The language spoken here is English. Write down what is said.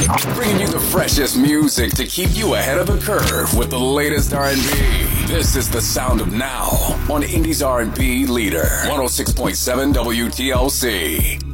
Bringing you the freshest music to keep you ahead of the curve with the latest R&B. This is the sound of now on Indies R&B leader 106.7 WTLC.